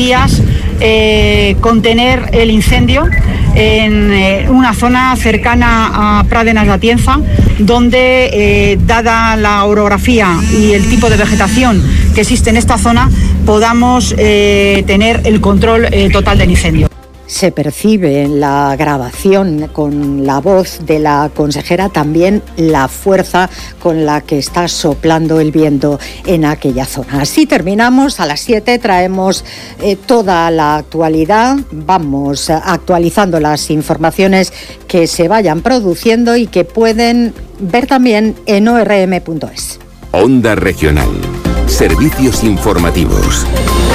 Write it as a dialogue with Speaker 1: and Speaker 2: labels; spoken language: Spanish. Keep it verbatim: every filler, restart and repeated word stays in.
Speaker 1: días eh, contener el incendio en eh, una zona cercana a Pradenas de Atienza, donde, eh, dada la orografía y el tipo de vegetación que existe en esta zona, podamos eh, tener el control eh, total del incendio.
Speaker 2: Se percibe en la grabación con la voz de la consejera también la fuerza con la que está soplando el viento en aquella zona. Así terminamos. A las siete traemos eh, toda la actualidad. Vamos actualizando las informaciones que se vayan produciendo y que pueden ver también en o r m punto es.
Speaker 3: Onda Regional. Servicios informativos.